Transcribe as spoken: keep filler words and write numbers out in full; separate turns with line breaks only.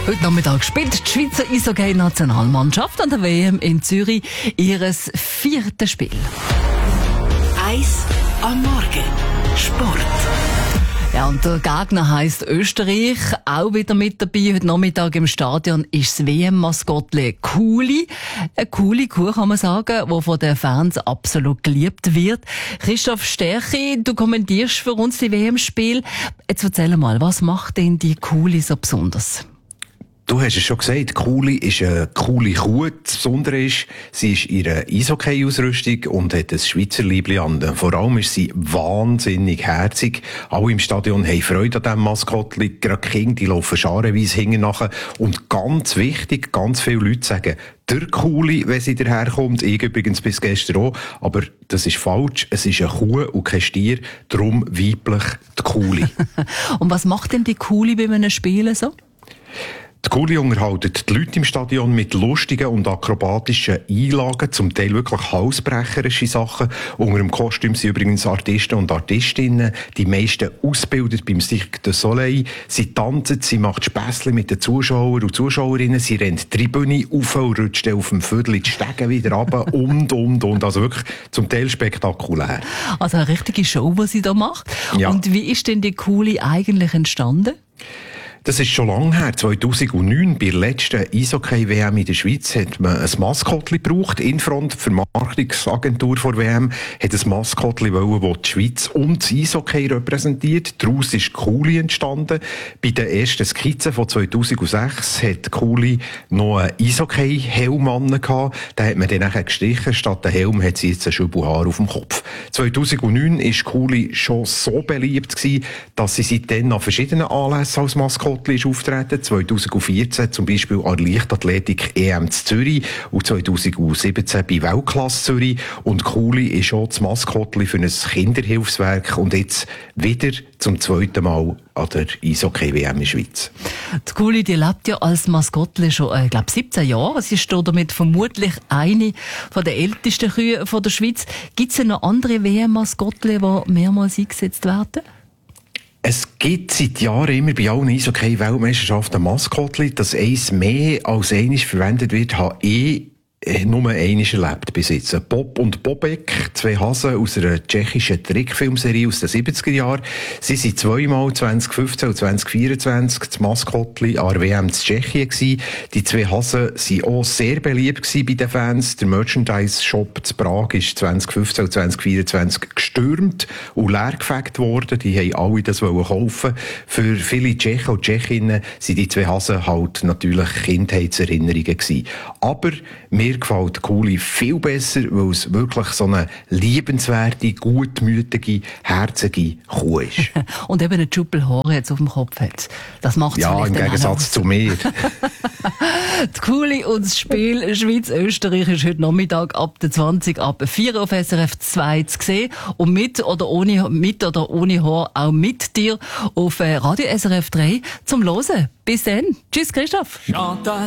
Heute Nachmittag spielt die Schweizer Eishockey-Nationalmannschaft an der W M in Zürich ihres viertes Spiel.
Eis am Morgen. Sport.
Ja, und der Gegner heisst Österreich, auch wieder mit dabei. Heute Nachmittag im Stadion ist das W M-Maskottli Kuli. Eine coole Kuh, kann man sagen, die von den Fans absolut geliebt wird. Christoph Sterchi, du kommentierst für uns die W M-Spiel. Jetzt erzähl mal, was macht denn die Kuli so besonders?
Du hast es schon gesagt, Kuli ist eine coole Kuh. Das Besondere ist, sie ist ihre Eishockey-Ausrüstung und hat ein Schweizer Liebli an. Vor allem ist sie wahnsinnig herzig. Alle im Stadion haben Freude an diesem Maskottli. Gerade die Kinder, die laufen scharenweise hinten nachher. Und ganz wichtig, ganz viele Leute sagen, der Kuli, wenn sie daherkommt. Ich übrigens bis gestern auch. Aber das ist falsch. Es ist eine Kuh und kein Stier. Darum weiblich die Kuli.
Und was macht denn die Kuli bei einem Spiel so?
Die Kuli unterhalten die Leute im Stadion mit lustigen und akrobatischen Einlagen, zum Teil wirklich halsbrecherische Sachen. Unter dem Kostüm sind übrigens Artisten und Artistinnen, die meisten ausgebildet beim Cirque du Soleil. Sie tanzen, sie macht Späßchen mit den Zuschauern und Zuschauerinnen, sie rennt die Tribüne auf und rutscht auf dem Viertel die Stege wieder runter und, und, und. Also wirklich zum Teil spektakulär.
Also eine richtige Show, die sie da macht.
Ja.
Und wie ist denn die Kuli eigentlich entstanden?
Das ist schon lange her. zweitausendneun, bei der letzten Eishockey-W M in der Schweiz, hat man ein Maskottli gebraucht. Infront, die Vermarktungsagentur vor W M, hat ein Maskottli wollen, das die Schweiz und das Eishockey repräsentiert. Daraus ist Kuli entstanden. Bei den ersten Skizzen von zweitausendsechs hat Kuli noch einen Eishockey-Helm angehabt. Den hat man dann nachher gestrichen. Statt den Helm hat sie jetzt ein Schübelhaar auf dem Kopf. zweitausendneun war Kuli schon so beliebt gewesen, dass sie seitdem an verschiedenen Anlässen als Maskottli ist auftreten. zweitausendvierzehn zum Beispiel an der Leichtathletik E M zu Zürich und zweitausendsiebzehn bei Weltklasse Zürich. Und Kuli ist auch das Maskottli für ein Kinderhilfswerk und jetzt wieder zum zweiten Mal an der Eishockey-W M in der Schweiz.
Die Kuli, die lebt ja als Maskottli schon, ich äh, glaube, siebzehn Jahre. Sie ist damit vermutlich eine von der ältesten Kühe von der Schweiz. Gibt es noch andere W M-Maskottli, die mehrmals eingesetzt werden?
Es gibt seit Jahren immer bei allen Eishockey-Weltmeisterschaften Maskottli, dass eins mehr als eines verwendet wird, habe ich nur eines erlebt bis jetzt. Bob und Bobek, zwei Hasen aus einer tschechischen Trickfilmserie aus den siebziger Jahren. Sie sind zweimal zwanzig fünfzehn und zwanzig vierundzwanzig das Maskottli an der W M in Tschechien gewesen. Die zwei Hasen waren auch sehr beliebt gewesen bei den Fans. Der Merchandise-Shop zu Prag ist zwanzig fünfzehn und zwanzig vierundzwanzig gestürmt und leergefegt worden. Die haben alle das wollen kaufen. Für viele Tschechen und Tschechinnen sind die zwei Hasen halt natürlich Kindheitserinnerungen gewesen. Aber mir Mir gefällt Kuli viel besser, weil es wirklich so eine liebenswerte, gutmütige, herzige Kuh ist.
Und eben eine Schuppelhaare jetzt auf dem Kopf hat. Das macht es
ja, im Gegensatz zu mir.
Die Kuli und das Spiel Schweiz-Österreich ist heute Nachmittag ab der zwanzig ab vier auf S R F zwei zu sehen. Und mit oder ohne, mit oder ohne Haar auch mit dir auf Radio S R F drei zum Hören. Bis dann. Tschüss, Christoph.